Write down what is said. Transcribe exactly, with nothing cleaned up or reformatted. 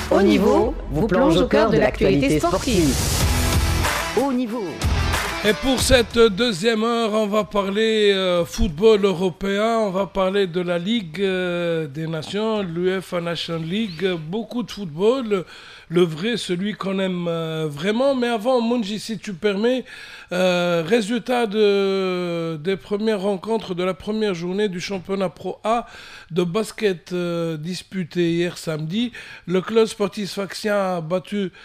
Haut Niveau vous plonge au cœur de l'actualité sportive. Haut Niveau. Et pour cette deuxième heure, on va parler euh, football européen, on va parler de la Ligue euh, des Nations, l'UEFA Nations League, beaucoup de football, le vrai, celui qu'on aime euh, vraiment. Mais avant, Mounji, si tu permets, euh, résultat de, des premières rencontres de la première journée du championnat Pro A de basket euh, disputé hier samedi. Le club sportif sfaxien a battu